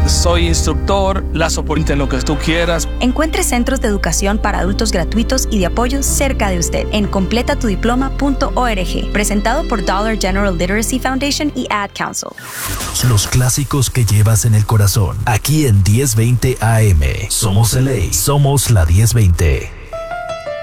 Soy instructor, la soporte en lo que tú quieras. Encuentre centros de educación para adultos gratuitos y de apoyo cerca de usted en completatudiploma.org. Presentado por Dollar General Literacy Foundation y Ad Council. Los clásicos que llevas en el corazón. Aquí en 1020 AM. Somos LA. Somos la 1020.